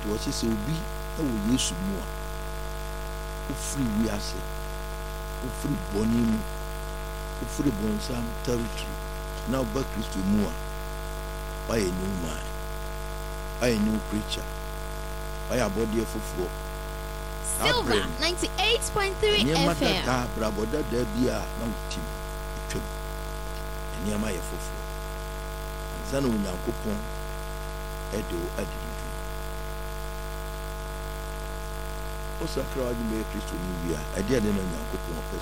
nti wɔsi sɛ obi ɛwɔ Yesu mu a ofiri wiase ofiri bɔne mu ofiri bɔnsam territory na ɔba Kristo mu a ɔyɛ new man ɔyɛ new creature ɔyɛ abɔdeɛ foforɔ. Silver 98.3 nneɛma FM. dada brabɔda da bi a na wotim atwam nneɛma yɛ foforɔ ansa na Onyankopɔn ɛde wo adi ne dwuma. Wosakra wagye bɛyɛ Kristo mu wie a ɛdeɛ ne na Onyankopɔn ɔpɛ